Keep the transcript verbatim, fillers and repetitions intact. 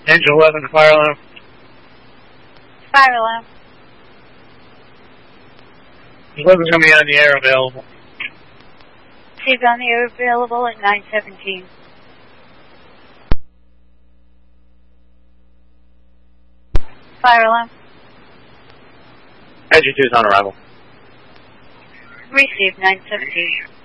Angel eleven, fire alarm. Fire alarm. eleven's going to be on the air available. She's on the air available at nine seventeen. Fire alarm. Edge two is on arrival. Received nine seventeen.